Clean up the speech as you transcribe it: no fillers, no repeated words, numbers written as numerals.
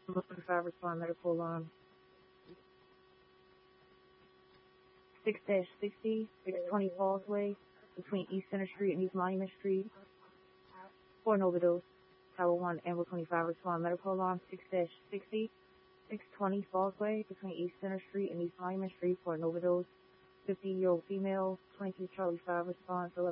5 respond medical alarm. 6-60, 620 Fallsway, between East Center Street and East Monument Street, for an overdose. Tower 1, Amber 25, respond medical alarm. 6-60, 620 Fallsway, between East Center Street and East Monument Street, for an overdose. 50-year-old female, 22 Charlie 5, response.